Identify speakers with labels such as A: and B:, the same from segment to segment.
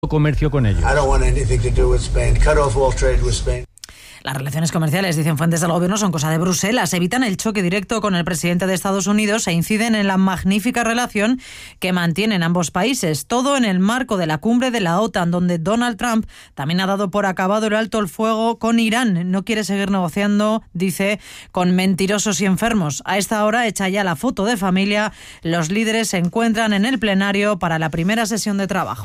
A: comercio con ellos.
B: Las relaciones comerciales, dicen fuentes del gobierno, son cosa de Bruselas. Evitan el choque directo con el presidente de Estados Unidos e inciden en la magnífica relación que mantienen ambos países. Todo en el marco de la cumbre de la OTAN, donde Donald Trump también ha dado por acabado el alto el fuego con Irán. No quiere seguir negociando, dice, con mentirosos y enfermos. A esta hora, hecha ya la foto de familia, los líderes se encuentran en el plenario para la primera sesión de trabajo.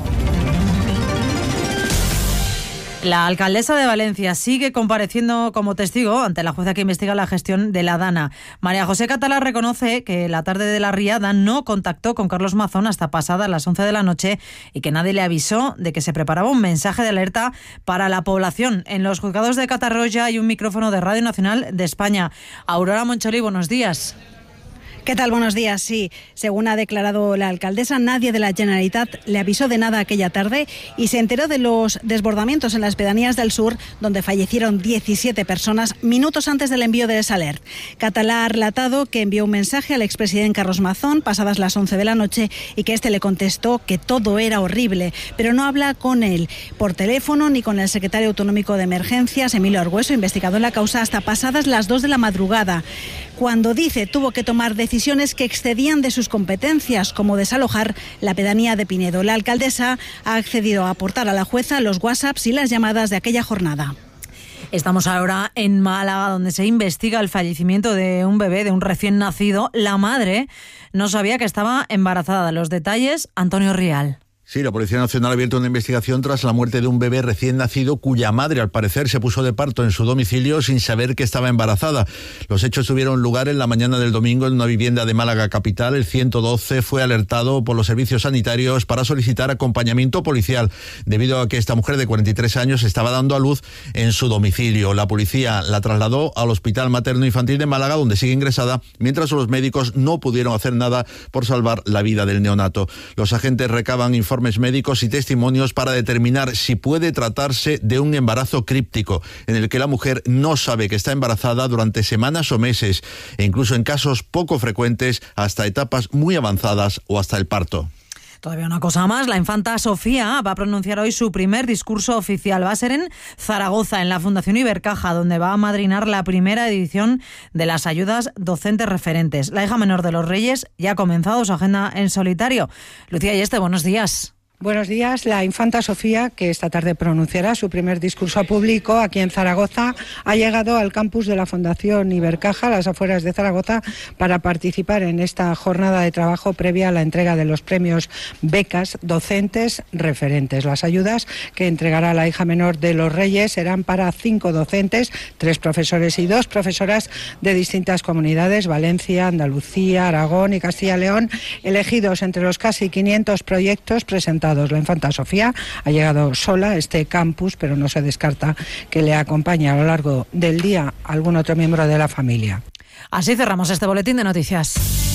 B: La alcaldesa de Valencia sigue compareciendo como testigo ante la jueza que investiga la gestión de la Dana. María José Catalá reconoce que la tarde de la riada no contactó con Carlos Mazón hasta pasadas las 11 de la noche y que nadie le avisó de que se preparaba un mensaje de alerta para la población. En los juzgados de Catarroja hay un micrófono de Radio Nacional de España. Aurora Moncholi, buenos días.
C: ¿Qué tal? Buenos días. Sí, según ha declarado la alcaldesa, nadie de la Generalitat le avisó de nada aquella tarde y se enteró de los desbordamientos en las pedanías del sur, donde fallecieron 17 personas minutos antes del envío del Saler. Catalá ha relatado que envió un mensaje al expresidente Carlos Mazón pasadas las 11 de la noche y que este le contestó que todo era horrible, pero no habla con él por teléfono ni con el secretario autonómico de Emergencias, Emilio Argüeso, investigado en la causa, hasta pasadas las 2 de la madrugada, cuando dice tuvo que tomar decisiones que excedían de sus competencias, como desalojar la pedanía de Pinedo. La alcaldesa ha accedido a aportar a la jueza los WhatsApps y las llamadas de aquella jornada.
B: Estamos ahora en Málaga, donde se investiga el fallecimiento de un bebé, de un recién nacido. La madre no sabía que estaba embarazada. Los detalles, Antonio Rial.
D: Sí, la Policía Nacional ha abierto una investigación tras la muerte de un bebé recién nacido cuya madre, al parecer, se puso de parto en su domicilio sin saber que estaba embarazada. Los hechos tuvieron lugar en la mañana del domingo en una vivienda de Málaga capital. El 112 fue alertado por los servicios sanitarios para solicitar acompañamiento policial, debido a que esta mujer de 43 años estaba dando a luz en su domicilio. La policía la trasladó al Hospital Materno Infantil de Málaga, donde sigue ingresada, mientras los médicos no pudieron hacer nada por salvar la vida del neonato. Los agentes recaban informes médicos y testimonios para determinar si puede tratarse de un embarazo críptico, en el que la mujer no sabe que está embarazada durante semanas o meses, e incluso en casos poco frecuentes hasta etapas muy avanzadas o hasta el parto.
B: Todavía una cosa más, la infanta Sofía va a pronunciar hoy su primer discurso oficial. Va a ser en Zaragoza, en la Fundación Ibercaja, donde va a amadrinar la primera edición de las ayudas docentes referentes. La hija menor de los Reyes ya ha comenzado su agenda en solitario. Lucía Yeste, buenos días.
E: Buenos días. La infanta Sofía, que esta tarde pronunciará su primer discurso público aquí en Zaragoza, ha llegado al campus de la Fundación Ibercaja, a las afueras de Zaragoza, para participar en esta jornada de trabajo previa a la entrega de los premios Becas Docentes Referentes. Las ayudas que entregará la hija menor de los Reyes serán para 5 docentes, 3 profesores y 2 profesoras de distintas comunidades, Valencia, Andalucía, Aragón y Castilla y León, elegidos entre los casi 500 proyectos presentados. La infanta Sofía ha llegado sola a este campus, pero no se descarta que le acompañe a lo largo del día algún otro miembro de la familia.
B: Así cerramos este boletín de noticias.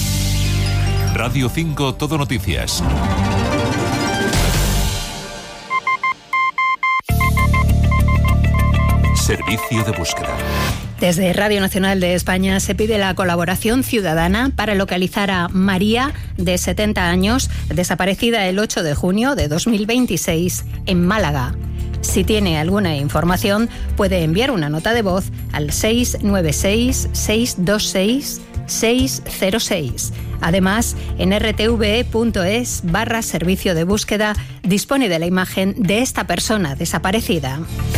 F: Radio 5 Todo Noticias. Servicio de búsqueda.
G: Desde Radio Nacional de España se pide la colaboración ciudadana para localizar a María, de 70 años, desaparecida el 8 de junio de 2026 en Málaga. Si tiene alguna información, puede enviar una nota de voz al 696-626-606. Además, en rtve.es/servicio de búsqueda dispone de la imagen de esta persona desaparecida.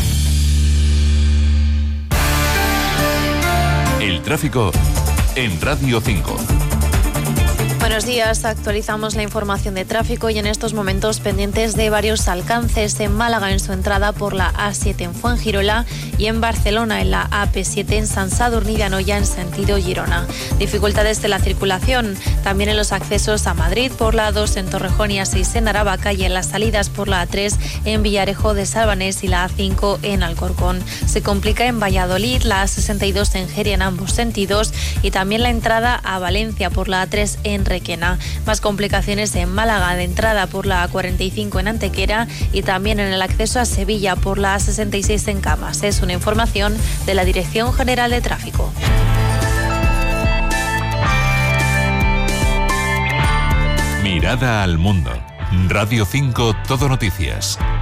F: El tráfico en Radio 5.
H: Buenos días, actualizamos la información de tráfico y en estos momentos pendientes de varios alcances en Málaga en su entrada por la A7 en Fuengirola y en Barcelona en la AP7 en Sant Sadurní d'Anoia en sentido Girona. Dificultades de la circulación también en los accesos a Madrid por la A2 en Torrejón y A6 en Aravaca y en las salidas por la A3 en Villarejo de Salvanés y la A5 en Alcorcón. Se complica en Valladolid, la A62 en Jeria en ambos sentidos y también la entrada a Valencia por la A3 en Requena. Más complicaciones en Málaga de entrada por la A45 en Antequera y también en el acceso a Sevilla por la A66 en Camas. Es una información de la Dirección General de Tráfico.
F: Mirada al mundo. Radio 5 Todo Noticias.